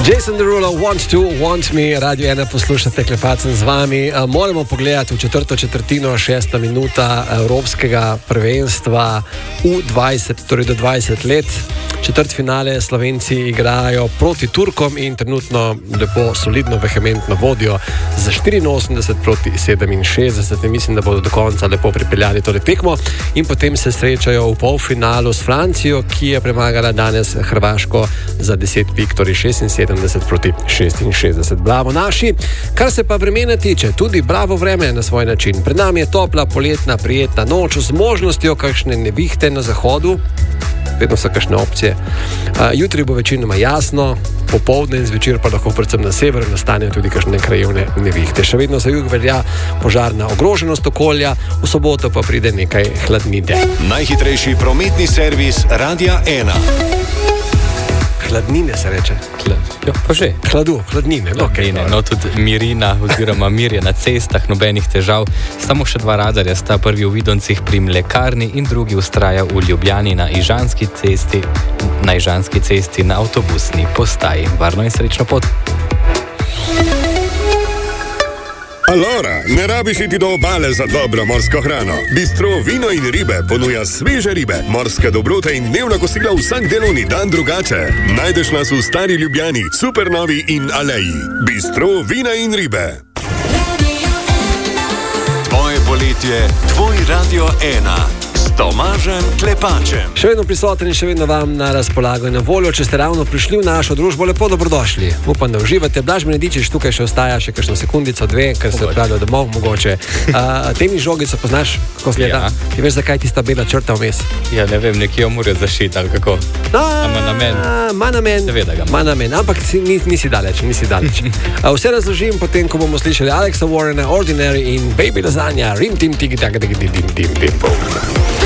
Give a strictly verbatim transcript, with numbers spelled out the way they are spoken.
Jason Derulo, Want to, Want me, Radio ena poslušate, klepacem z vami. Moramo pogledati v četrto četrtino, šesta minuta Evropskega prvenstva U dvajset, torej do dvajset let. Četrtfinale Slovenci igrajo proti Turkom in trenutno lepo, solidno, vehementno vodijo za štiriinosemdeset proti sedeminšestdeset. In mislim, da bodo do konca lepo pripeljali tole tekmo in potem se srečajo v polfinalu s Francijo, ki je premagala danes Hrvaško za deset pik, torej šestinsedemdeset proti šestinšestdeset. Bravo naši. Kar se pa vremena tiče, tudi bravo vreme na svoj način. Pred nami je topla, poletna, prijetna noč z možnostjo kakšne nevihte na zahodu. Vedno so kakšne opcije. Jutri bo večinoma jasno, popoldne in zvečer pa lahko predvsem na severu nastanejo tudi kakšne krajevne nevihte. Še vedno za jug velja požarna ogroženost okolja, v soboto pa pride nekaj hladnine. Najhitrejši prometni servis Radia ena. Hladnine se reče. Jo, pa že. Hladu, hladnine. Hladnine. Okay, no, tudi mirina oziroma mir je na cestah, nobenih težav. Samo še dva radarja sta, prvi v Vidoncih pri Mlekarni in drugi ustraja v Ljubljani na Ižanski cesti, na Ižanski cesti na avtobusni postaji. Varno in srečno pot. Alora, ne rabiš iti do obale za dobro morsko hrano. Bistro Vino in ribe ponuja sveže ribe, morske dobrote in dnevna kosila vsak delovni dan drugače. Najdeš nas v Stari Ljubljani, Supernovi in Aleji. Bistro Vina in ribe. Tvoje poletje, tvoj Radio ena. Tomažem Klepačem. Še vedno prisoten in še vedno vam na razpolago in na voljo. Če ste ravno prišli v našo družbo, lepo dobrodošli. Upam, da uživate. Blaž Benedičič tukaj še ostaja še kakšno sekundico, dve, ker se odpravljajo domov, mogoče. Uh, temi žogico poznaš, kako sleda? Ja. Ti veš, zakaj tista bela črta vmes? Ja, ne vem, nekje morajo zašiti ali kako. Ma namen. Ma namen. Seveda ga. Ma namen. Ampak si, nisi daleč, nisi daleč. uh, vse razložim potem, ko bomo slišali Alexa Warrena, Ordinary in Baby Lasagna. Rim, tim, tigi, tak, tigi, dim, dim, dim, dim.